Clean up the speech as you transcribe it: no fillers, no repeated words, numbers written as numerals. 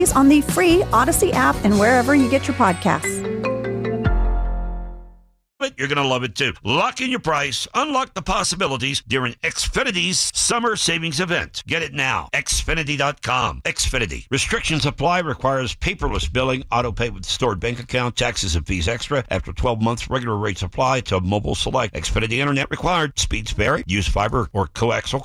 on the free Odyssey app and wherever you get your podcasts. But you're going to love it too. Lock in your price. Unlock the possibilities during Xfinity's summer savings event. Get it now. Xfinity.com. Xfinity. Restrictions apply. Requires paperless billing. Auto pay with stored bank account. Taxes and fees extra. After 12 months, regular rates apply to mobile select. Xfinity Internet required. Speeds vary. Use fiber or coaxial